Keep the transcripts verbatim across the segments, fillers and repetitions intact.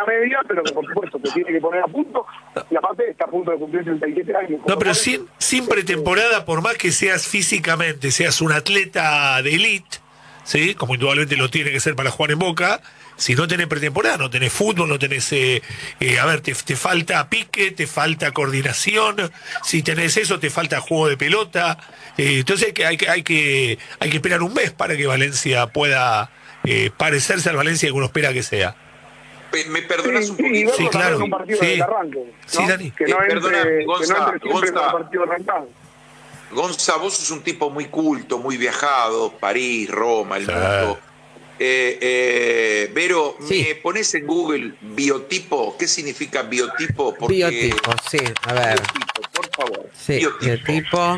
la media, pero que por supuesto se tiene que poner a punto, y aparte está a punto de cumplir treinta y siete años. No, pero sin, sin pretemporada, por más que seas físicamente, seas un atleta de élite, ¿sí? Como indudablemente lo tiene que ser para jugar en Boca, si no tenés pretemporada, no tenés fútbol, no tenés, eh, eh, a ver, te, te falta pique, te falta coordinación, si tenés eso, te falta juego de pelota, eh, entonces hay que, hay, que, hay, que, hay que esperar un mes para que Valencia pueda eh, parecerse al Valencia que uno espera que sea. ¿Me perdonas sí, un poquito? Sí, sí, claro. Un partido Sí. de arranque, ¿no? Sí, Dani. Que no Eh, entre, perdona, Gonza, que no entre siempre Gonza. con el partido arrancado. Gonza, vos sos un tipo muy culto, muy viajado, París, Roma, el Sí. mundo. Eh, eh, Vero, Sí. ¿me pones en Google biotipo? ¿Qué significa biotipo? Porque... Biotipo, sí, a ver. Biotipo, por favor. Sí, Biotipo. biotipo.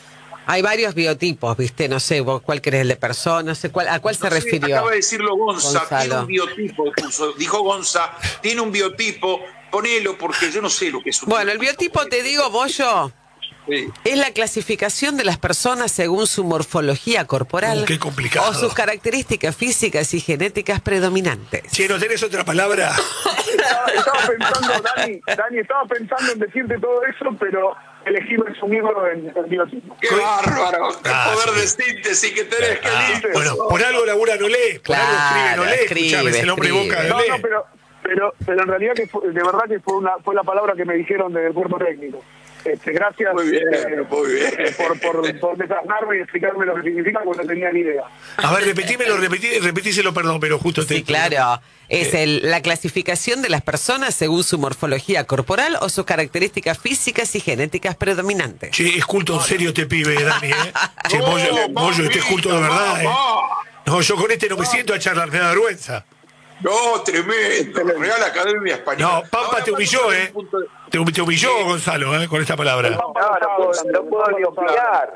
Hay varios biotipos, ¿viste? No sé, vos cuál querés, el de persona, no sé cuál, ¿a cuál No se sé, refirió? acaba de decirlo Gonza, Gonzalo. tiene un biotipo, puso, dijo Gonza, tiene un biotipo, ponelo porque yo no sé lo que es un Bueno, el biotipo, te digo, Bollo, Sí. es la clasificación de las personas según su morfología corporal Uh, qué complicado. o sus características físicas y genéticas predominantes. Che, ¿no tenés otra palabra? Estaba, estaba pensando, Dani, Dani, estaba pensando en decirte todo eso, pero elegí resumirlo en, en biotipo. ¡Qué bárbaro! ¡Qué Ah, poder sí. de síntesis que tenés! ¡Qué Ah, lindo! bueno, por algo labura no lee, por Claro, algo escribe no lee, escribe, escuchame, es el hombre escribe. Boca no No, lee. no, pero, pero, pero en realidad que fue, de verdad que fue una fue la palabra que me dijeron desde el cuerpo técnico. Este, gracias Muy bien, eh, muy bien. eh, por, por, por desasnarme y explicarme lo que significa, porque no tenía ni idea. A ver, repetímelo, repetí, repetíselo, perdón, pero justo te... Sí, claro. Es el, la clasificación de las personas según su morfología corporal o sus características físicas y genéticas predominantes. Che, es culto en serio este pibe, Dani, ¿eh? Che, Moyo, Moyo, este es culto de verdad, ¿eh? No, yo con este no me siento a charlar, me da vergüenza. No, tremendo. Real Academia Española. No, Pampa te humilló, ¿eh? Te, hum- te humilló, Gonzalo, ¿eh? Con esta palabra. No, No, no puedo, no puedo ni opinar.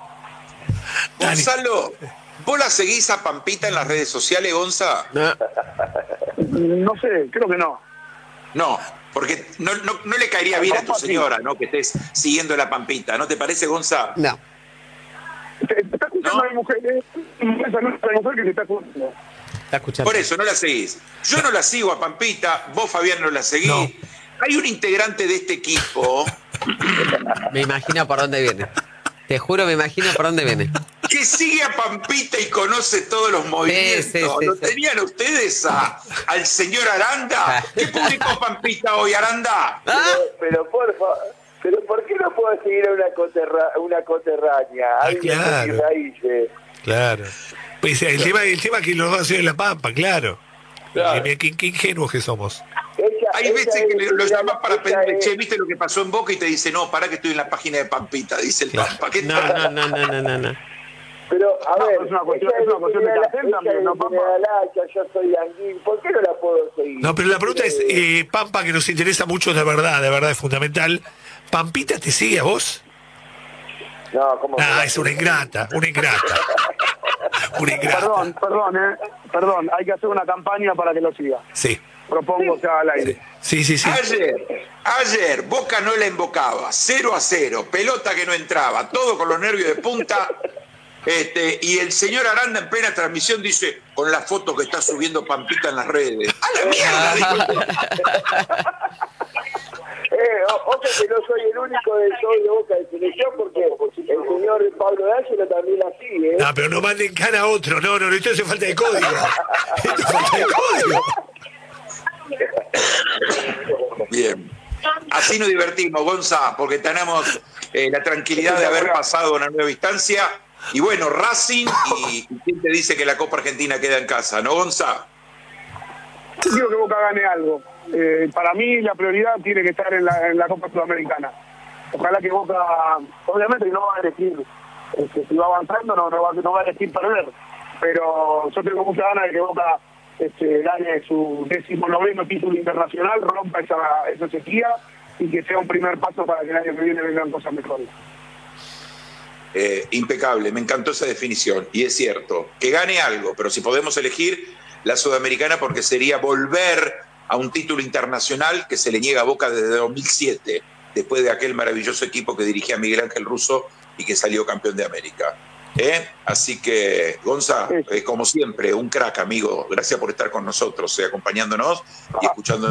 Dani. Gonzalo, ¿vos la seguís a Pampita en las redes sociales, Gonza? No. No sé, creo que no. No, porque no, no, no le caería bien a tu señora, ¿no? Que estés siguiendo la Pampita, ¿no te parece, Gonza? No. Te, te está escuchando ¿No? mi mujer, eh, esa no es la mujer que te está escuchando. Está escuchando. Por eso, no la seguís. Yo no la sigo a Pampita, vos, Fabián, no la seguís. No. Hay un integrante de este equipo Me imagino por dónde viene. Te juro, me imagino por dónde viene. que sigue a Pampita y conoce todos los movimientos. sí, sí, ¿Lo sí. tenían ustedes a, al señor Aranda? ¿Qué publicó Pampita hoy, Aranda? ¿Ah? Pero, pero por favor, pero ¿por qué no puedo seguir a una, coterra, una coterránea? Ah, Alguien de claro. mis raíces. Claro. Pues el tema, el tema es que los dos hacen en La Pampa, claro. Claro. Qué, qué- qué ingenuos que somos. Ella- Hay ella veces es- que le- lo ella- llamas para ella pedirle, es- che, ¿viste lo que pasó en Boca? Y te dice, no, pará que estoy en la página de Pampita, dice el Claro. Pampa. ¿Qué No, tal? no, no, no, no, no, no. Pero, a No, ver, es una cuestión- ella es una cuestión de General- placer ella también, es ¿no, de Pampa? General Hacha, yo soy Anguín, ¿por qué no la puedo seguir? No, pero la pregunta es, eh, Pampa, que nos interesa mucho de verdad, de verdad es fundamental. ¿Pampita te sigue a vos? No, ¿cómo Ah, que es no? una ingrata, una ingrata. Una ingrata. Perdón, perdón, eh. Perdón, hay que hacer una campaña para que lo siga. Sí, Propongo ya al aire. sí, sí, sí. Ayer, ayer, Boca no la embocaba, cero a cero, pelota que no entraba, todo con los nervios de punta. Este, y el señor Aranda en plena transmisión dice, con la foto que está subiendo Pampita en las redes. ¡A la mierda! dijo. Eh, o- ojo que no soy el único de soy de Boca de selección porque el señor Pablo D'Angelo también la sigue. ¿eh? No, pero no manden cara a otro. No, no, esto es falta de código. Esto es falta de código. Bien. Así nos divertimos, Gonza, porque tenemos eh, la tranquilidad de haber pasado una nueva instancia. Y bueno, Racing, y, y quién te dice que la Copa Argentina queda en casa, ¿no, Gonza? Yo quiero que Boca gane algo. Eh, para mí la prioridad tiene que estar en la, en la Copa Sudamericana. Ojalá que Boca, obviamente no va a elegir, este, si va avanzando no, no, va, no va a elegir perder, pero yo tengo mucha ganas de que Boca este, gane su décimo noveno título internacional, rompa esa, esa sequía y que sea un primer paso para que el año que viene vengan cosas mejores. Eh, impecable, me encantó esa definición. Y es cierto, que gane algo, pero si podemos elegir la Sudamericana, porque sería volver a un título internacional que se le niega a Boca desde dos mil siete, después de aquel maravilloso equipo que dirigía Miguel Ángel Russo y que salió campeón de América. ¿Eh? Así que, Gonza, eh, como siempre, un crack, amigo. Gracias por estar con nosotros, eh, acompañándonos y escuchando.